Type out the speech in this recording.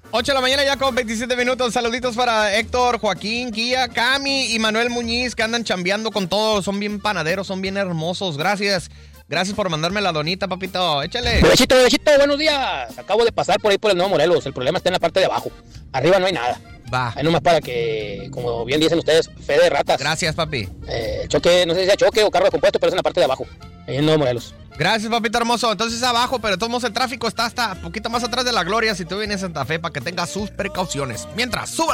8 de la mañana ya con 27 minutos. Saluditos para Héctor, Joaquín, Kia, Cami y Manuel Muñiz que andan chambeando con todo. Son bien panaderos, son bien hermosos. Gracias. Gracias por mandarme la donita, papito. Échale. Bebecito, buenos días. Acabo de pasar por ahí por el Nuevo Morelos. El problema está en la parte de abajo. Arriba no hay nada. Va. Ahí nomás para que, como bien dicen ustedes, fe de ratas. Gracias, papi. Choque, no sé si sea choque o carro de compuesto, pero es en la parte de abajo. Ahí en Nuevo Morelos. Gracias, papito hermoso. Entonces abajo, pero de todos modos el tráfico está hasta un poquito más atrás de la Gloria si tú vienes a Santa Fe para que tengas sus precauciones. Mientras, sube.